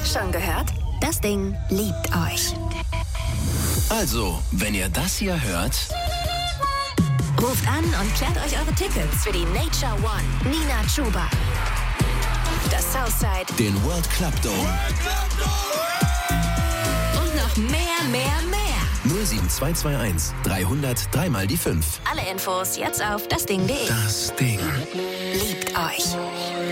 Schon gehört? Das Ding liebt euch. Also, wenn ihr das hier hört, Ruft an und klärt euch eure Tickets für die Nature One, Nina Chuba, das Southside, den World Club Dome. Und noch mehr. 07221 300 3 mal die 5. Alle Infos jetzt auf dasding.de. Das Ding liebt euch.